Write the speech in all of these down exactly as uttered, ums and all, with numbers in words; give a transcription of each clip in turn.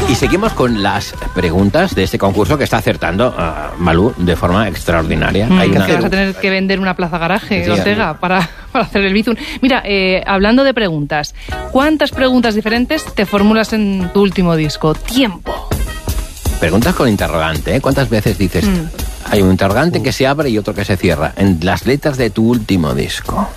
Y seguimos con las preguntas de este concurso que está acertando a Malú de forma extraordinaria. Mm, Hay que una... vas a tener que vender una plaza garaje, Sí, Ortega, sí. para, para hacer el Bizum. Mira, eh, hablando de preguntas, ¿cuántas preguntas diferentes te formulas en tu último disco? Tiempo. Preguntas con interrogante, ¿eh? ¿Cuántas veces dices? Mm. Hay un interrogante que se abre y otro que se cierra. En las letras de tu último disco.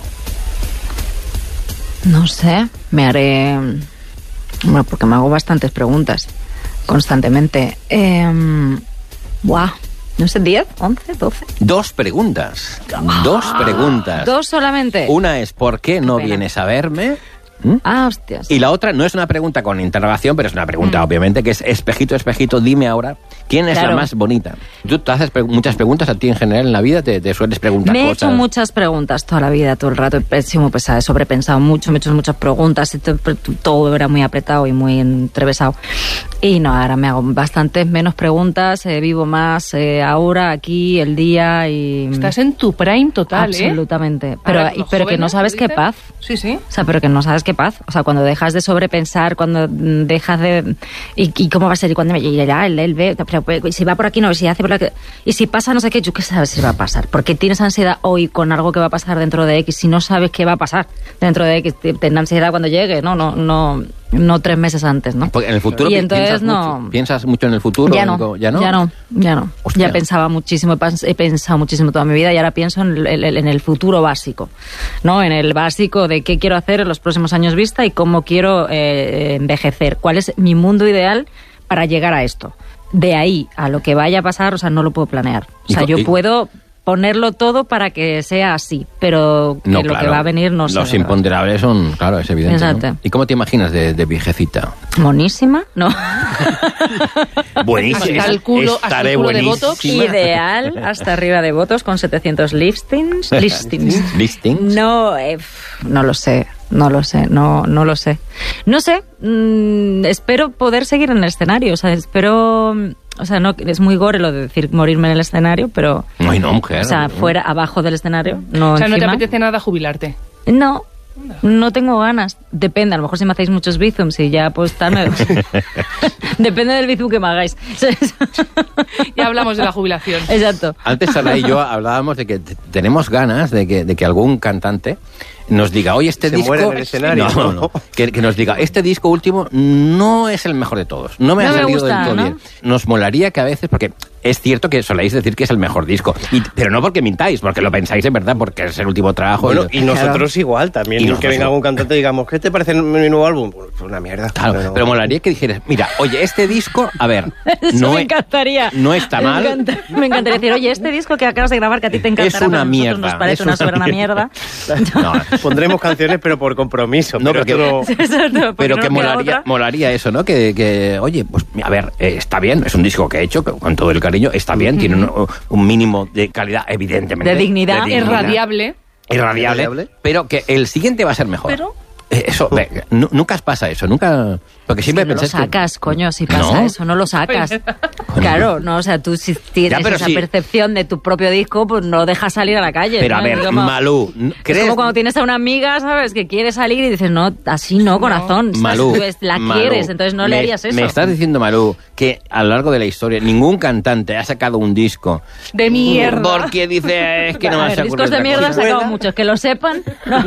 No sé, me haré... Bueno, porque me hago bastantes preguntas constantemente. Eh, buah, no sé, ¿diez, once, doce? Dos preguntas. Dos preguntas. ¿Dos solamente? Una es ¿por qué no Qué pena. vienes a verme? ¿Mm? Ah, hostias. Y la otra no es una pregunta con interrogación, pero es una pregunta, Mm. obviamente, que es espejito, espejito, dime ahora, ¿quién es Claro. la más bonita? Tú te haces pre- muchas preguntas a ti en general en la vida, te, te sueles preguntar Me he cosas. hecho muchas preguntas toda la vida, todo el rato. He sido muy pesada, he sobrepensado mucho, me he hecho muchas preguntas. y to- Todo era muy apretado y muy entrevesado. Y no, ahora me hago bastantes menos preguntas, eh, vivo más eh, ahora, aquí, el día y... Estás en tu prime total, ¿eh? Absolutamente. Pero, Ahora, y- los pero que no jóvenes, sabes ¿lo qué dicen? paz. Sí, sí. O sea, pero que no sabes qué paz. O sea, cuando dejas de sobrepensar, cuando mm, dejas de... ¿Y, y cómo va a ser? ¿Y cuándo me llegará? Él, él ve... pero, pues, y si va por aquí, no. Y si hace por aquí... Y si pasa no sé qué, ¿yo qué sabes si va a pasar? Porque tienes ansiedad hoy con algo que va a pasar dentro de X si no sabes qué va a pasar dentro de X. Ten ansiedad cuando llegue, ¿no? No, no, no tres meses antes, ¿no? Porque en el futuro Y pi- entonces piensas, no... mucho, piensas mucho en el futuro. Ya no, Digo, ya no. ya no, ya no. Hostia. Ya pensaba muchísimo, he pens- he pensado muchísimo toda mi vida y ahora pienso en el, en el futuro básico, ¿no? En el básico de qué quiero hacer en los próximos años vista y cómo quiero eh, envejecer. ¿Cuál es mi mundo ideal para llegar a esto? De ahí a lo que vaya a pasar, o sea, no lo puedo planear. O sea, Y co- yo y- puedo ponerlo todo para que sea así, pero que No, lo claro. que va a venir no sé. Los de verdad. imponderables son, claro, es evidente. ¿no? Exacto. ¿Y cómo te imaginas de, de viejecita? Monísima, ¿no? Buenísimo. Hasta el culo- hasta el culo de Botox. Ideal, hasta arriba de votos con setecientos listings. listings. Listings. No, eh, pf, no lo sé, no lo sé, no, no lo sé. No sé, mm, espero poder seguir en el escenario, o sea, espero... O sea, no, es muy gore lo de decir morirme en el escenario, pero... Ay, no, mujer. O sea, fuera, abajo del escenario, no O sea, no te encima. apetece nada jubilarte. No, no tengo ganas. Depende, a lo mejor si me hacéis muchos bizums y ya pues tal... me- Depende del bizum que me hagáis. Ya hablamos de la jubilación. Exacto. Antes Sara y yo hablábamos de que t- tenemos ganas de que, de que algún cantante nos diga, oye, este Se disco... muere en el escenario. No, no, que, que nos diga, este disco último no es el mejor de todos. No me No ha me salido gusta, del todo ¿no? bien. Nos molaría que a veces, porque es cierto que soléis decir que es el mejor disco, y, pero no porque mintáis, porque lo pensáis en verdad, porque es el último trabajo. Bueno, y, y nosotros igual, también. Y que nosotros venga igual. algún cantante y digamos, ¿qué te parece mi nuevo álbum? Pues una mierda. Claro, pero, Pero- molaría que dijeras, mira, oye, este disco, a ver, Eso no, me e- encantaría. no está Me mal. encanta- me encantaría decir, oye, este disco que acabas de grabar, que a ti te encantará, Es una pero a nosotros mierda, nos parece es una una soberana mierda. mierda. No, Pondremos canciones, pero por compromiso. No, pero porque- esto no- Exacto, porque pero no que queda molaría, otra. molaría eso, ¿no? Que, que, oye, pues a ver, eh, está bien, es un disco que he hecho que- con todo el cariño, está bien, tiene un, un mínimo de calidad, evidentemente. De dignidad. Es radiable. Irradiable, Irradiable. pero que el siguiente va a ser mejor. Pero- Eh, Eso, ve, nu- nunca os pasa eso, nunca... Porque siempre no lo pensáis que- sacas, coño, si pasa No. eso, no lo sacas. Claro, no, o sea, tú si tienes Ya, pero esa sí. percepción de tu propio disco, pues no lo dejas salir a la calle. Pero ¿no? a ver, Es como- Malú, Es ¿crees...? como cuando tienes a una amiga, ¿sabes? Que quiere salir y dices, no, así no, corazón. ¿sabes? Malú, Tú es- la Malú, quieres, entonces no me, le harías eso. Me estás diciendo, Malú, que a lo largo de la historia ningún cantante ha sacado un disco De mierda. porque dice, es que no A me ver, se ocurre discos de otra mierda he cosa". sacado muchos, que lo sepan. No.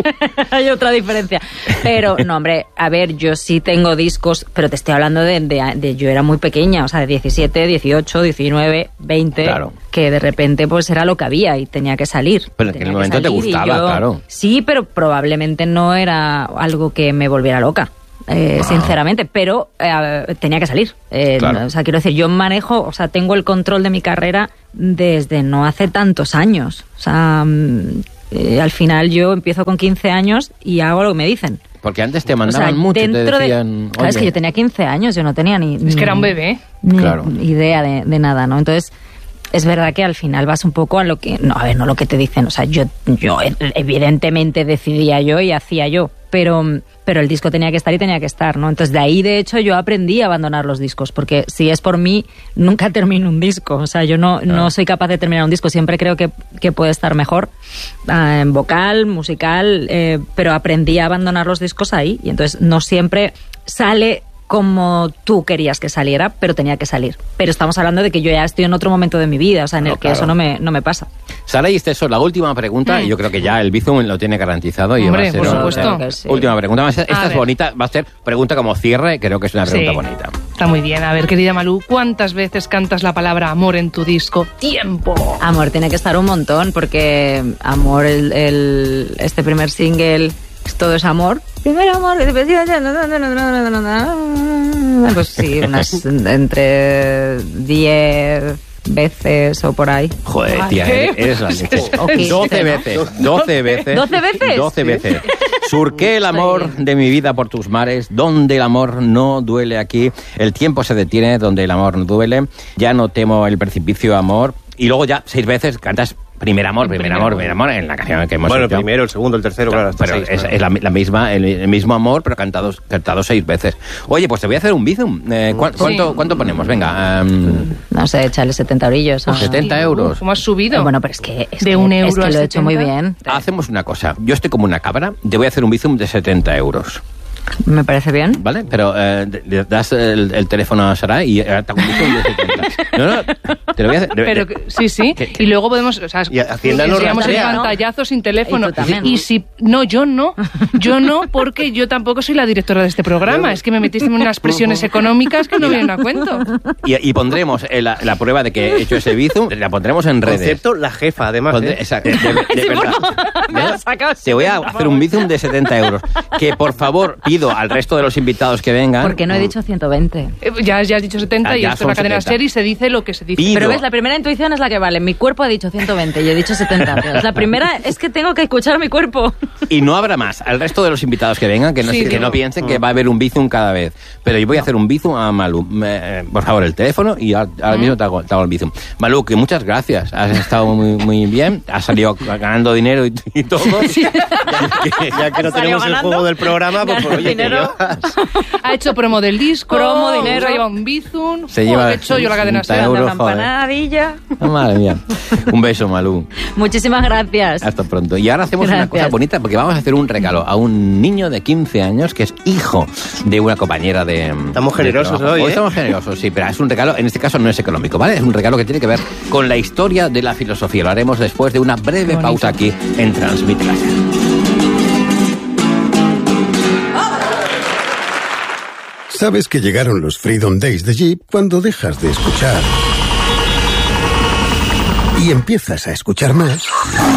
Hay otra diferencia. Pero, no, hombre, a ver, yo sí tengo discos, pero te estoy hablando de, de, de- yo era muy pequeña, o sea, de diecisiete, dieciocho, diecinueve, veinte, Claro. que de repente pues era lo que había y tenía que salir. Pero en Tenía aquel que momento te salir y gustaba, claro. Sí, pero probablemente no era algo que me volviera loca. eh, Ah. sinceramente, pero eh, tenía que salir. Eh, Claro. O sea, quiero decir, yo manejo, o sea, tengo el control de mi carrera desde no hace tantos años. O sea, mm, eh, al final yo empiezo con quince años y hago lo que me dicen. Porque antes te O mandaban sea, mucho, te dentro de- decían... Claro, es "Oye". que yo tenía quince años, yo no tenía ni... Es ni- que era un bebé. ni Claro. idea de, de nada, ¿no? Entonces, es verdad que al final vas un poco a lo que... No, a ver, no lo que te dicen. O sea, yo, yo evidentemente decidía yo y hacía yo, pero, pero el disco tenía que estar y tenía que estar, ¿no? Entonces, de ahí, de hecho, yo aprendí a abandonar los discos, porque si es por mí, nunca termino un disco. O sea, yo no, no soy capaz de terminar un disco. Siempre creo que, que puede estar mejor, ah, en vocal, musical, eh, pero aprendí a abandonar los discos ahí. Y entonces, no siempre sale como tú querías que saliera, pero tenía que salir. Pero estamos hablando de que yo ya estoy en otro momento de mi vida, o sea, en No, el que claro. eso no me, no me pasa. Sara y Esteso, la última pregunta, y yo creo que ya el Bizum lo tiene garantizado. Y Hombre, va a ser por una- supuesto. Que sí. Última pregunta. Va a ser- A esta es ver. bonita, va a ser pregunta como cierre, creo que es una pregunta Sí. bonita. Está muy bien. A ver, querida Malú, ¿cuántas veces cantas la palabra amor en tu disco? ¡Tiempo! Amor tiene que estar un montón, porque Amor, el, el- este primer single, todo es amor. Primer amor, pues sí, unas entre diez veces o por ahí. Joder, Ay, tía, ¿qué? eres, eres la leche. Ok. doce veces, doce veces. ¿doce veces? doce veces. Surqué el amor de mi vida por tus mares, donde el amor no duele aquí. El tiempo se detiene, donde el amor no duele. Ya no temo el precipicio, amor. Y luego ya seis veces cantas primer amor, primer amor, primer amor en la canción que hemos Bueno, el hecho. primero, el segundo, el tercero, claro, hasta Pero seis, es, claro. es la, la misma, el, el mismo amor, pero cantado, cantado seis veces. Oye, pues te voy a hacer un bizum. Eh, ¿cu- cuánto, ¿Cuánto ponemos? Venga, um, No sé, échale setenta orillos. o- setenta euros. ¿Cómo has subido? Bueno, pero es que, es De que- un es euro que a lo he hecho muy setenta. bien. hacemos una cosa. Yo estoy como una cabra, te voy a hacer un bizum de setenta euros. Me parece bien. ¿Vale? Pero eh, le das el, el teléfono a Sara y eh, te hago un bizum de setenta. No, no, te lo voy a hacer. Pero que- sí, sí. ¿Qué- qué? Y luego podemos, o sea, Y Hacienda nos enseñamos el rastrea, ¿no? pantallazo sin teléfono. Y tú también. Y si no, yo no, yo no, porque yo tampoco soy la directora de este programa. Es que me metiste en unas presiones económicas que no vienen a cuento. Y, y pondremos eh, la, la prueba de que he hecho ese bizum, la pondremos en redes. Concepto, la jefa, además. Pondré- ¿eh? exacto, de, de verdad. Me ¿No? has sacado Te voy a setenta, hacer un bizum de setenta euros. Que por favor pido al resto de los invitados que vengan. Porque no he dicho ciento veinte. Eh, Ya, ya has dicho setenta Ah, y ya esto es la son cadena setenta. SER y se dice lo que se dice. Pido- Pero ves, la primera intuición es la que vale. Mi cuerpo ha dicho ciento veinte y he dicho setenta. Pero la primera es que tengo que escuchar mi cuerpo. Y no habrá más. Al resto de los invitados que vengan, que no, Sí, que no. no piensen que va a haber un bizum cada vez. Pero yo voy a hacer un bizum a Malú. Me- eh, por favor, el teléfono y ahora, ahora mismo te hago, te hago el bizum. Malú, que muchas gracias. Has estado muy, muy bien. Has salido ganando dinero y, y todo. Ya que no ¿Salió tenemos el ganando? juego del programa, pues, pues, oye, que Dinero. llevas- Ha hecho promo del disco, Promo, dinero. se lleva un bizum. Se lleva He hecho yo la cadena setenta SER. euros. La joder. campanadilla. Oh, madre mía. Un beso, Malú. Muchísimas gracias. Hasta pronto. Y ahora hacemos una Gracias. cosa bonita porque vamos a hacer un regalo a un niño de quince años que es hijo de una compañera de. Estamos de generosos trabajo. hoy, ¿eh? estamos generosos, sí, pero es un regalo, en este caso no es económico, ¿vale? Es un regalo que tiene que ver con la historia de la filosofía. Lo haremos después de una breve Bonito. pausa aquí en Transmite Láser. Sabes que llegaron los Freedom Days de Jeep cuando dejas de escuchar y empiezas a escuchar más.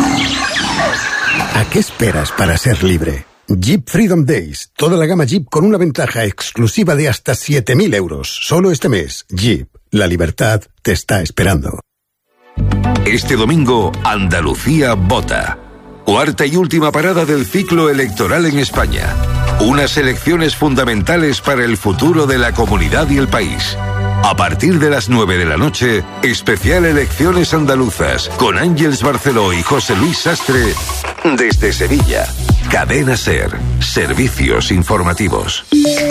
¿A qué esperas para ser libre? Jeep Freedom Days. Toda la gama Jeep con una ventaja exclusiva de hasta siete mil euros. Solo este mes. Jeep. La libertad te está esperando. Este domingo, Andalucía vota. Cuarta y última parada del ciclo electoral en España. Unas elecciones fundamentales para el futuro de la comunidad y el país. A partir de las nueve de la noche, especial Elecciones Andaluzas, con Ángeles Barceló y José Luis Sastre, desde Sevilla. Cadena SER, servicios informativos.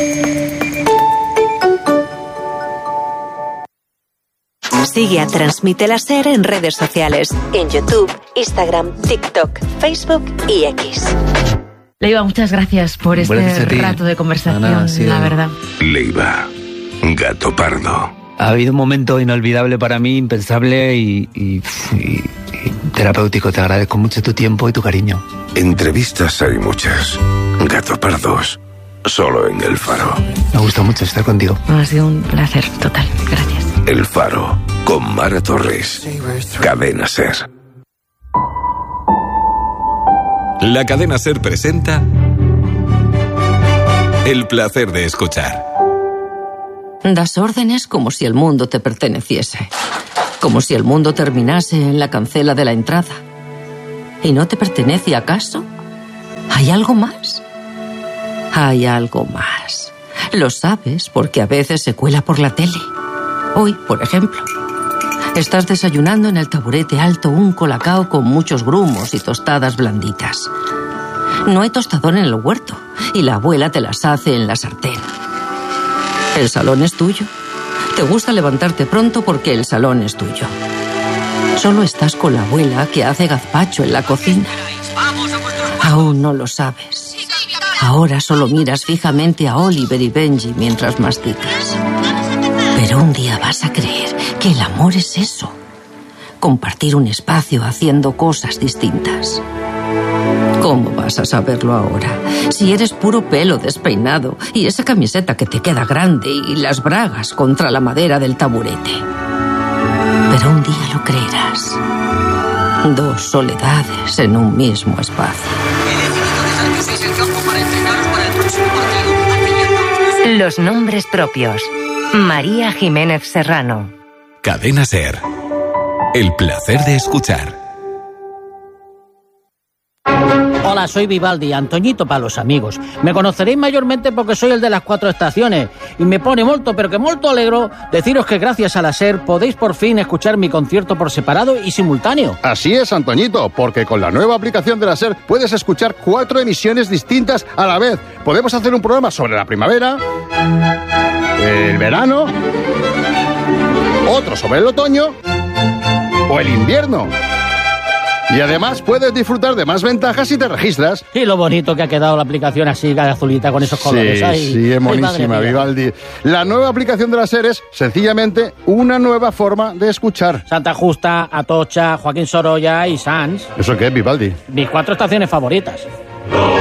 Sigue a Transmite Láser en redes sociales, en YouTube, Instagram, TikTok, Facebook y X. Leiva, muchas gracias por este Gracias a ti. rato de conversación, Ana, ha sido- la verdad. Leiva, gato pardo. Ha habido un momento inolvidable para mí, impensable y, y- y- y terapéutico. Te agradezco mucho tu tiempo y tu cariño. Entrevistas hay muchas. Gato pardos, solo en El Faro. Me gusta mucho estar contigo. Ha sido un placer total. Gracias. El Faro, con Mara Torres. Cadena SER. La cadena SER presenta El placer de escuchar. Das órdenes como si el mundo te perteneciese. Como si el mundo terminase en la cancela de la entrada. ¿Y no te pertenece acaso? ¿Hay algo más? Hay algo más. Lo sabes porque a veces se cuela por la tele. Hoy, por ejemplo, estás desayunando en el taburete alto un colacao con muchos grumos y tostadas blanditas. No hay tostador en el huerto y la abuela te las hace en la sartén. El salón es tuyo. Te gusta levantarte pronto porque el salón es tuyo. Solo estás con la abuela que hace gazpacho en la cocina. Aún no lo sabes. Ahora solo miras fijamente a Oliver y Benji mientras masticas. Pero un día vas a creer que el amor es eso. Compartir un espacio haciendo cosas distintas. ¿Cómo vas a saberlo ahora? Si eres puro pelo despeinado y esa camiseta que te queda grande y las bragas contra la madera del taburete. Pero un día lo creerás. Dos soledades en un mismo espacio. Los nombres propios. María Jiménez Serrano. Cadena SER. El placer de escuchar. Hola, soy Vivaldi, Antoñito para los amigos. Me conoceréis mayormente porque soy el de las cuatro estaciones y me pone molto, pero que molto alegro deciros que gracias a la SER podéis por fin escuchar mi concierto por separado y simultáneo. Así es, Antoñito, porque con la nueva aplicación de la SER puedes escuchar cuatro emisiones distintas a la vez. Podemos hacer un programa sobre la primavera, el verano, otro sobre el otoño o el invierno. Y además puedes disfrutar de más ventajas si te registras. Y lo bonito que ha quedado la aplicación así, azulita, con esos colores. Sí, Ay, sí, es monísima, Vivaldi. La nueva aplicación de la SER es sencillamente una nueva forma de escuchar. Santa Justa, Atocha, Joaquín Sorolla y Sanz. ¿Eso qué es, Vivaldi? Mis cuatro estaciones favoritas.